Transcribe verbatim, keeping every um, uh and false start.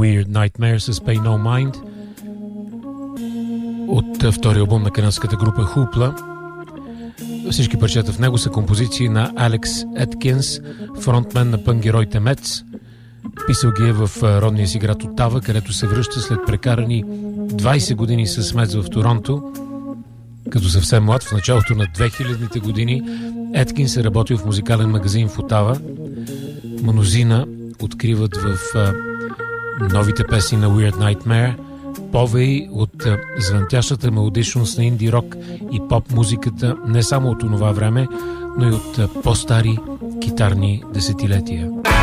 Weird Nightmare с Pay No Mind от втория албум на канадската група Hoopla. Всички парчета в него са композиции на Алекс Еткинс, фронтмен на пънк-героите Мец. Писал ги е в родния си град Отава, където се връща след прекарани двайсет години с Мец в Торонто. Като съвсем млад, в началото на две хилядните години, Еткинс е работил в музикален магазин в Отава. Мнозина откриват в а, новите песни на Weird Nightmare повеи от а, звънтящата мелодичност на инди рок и поп музиката не само от онова време, но и от а, по-стари китарни десетилетия.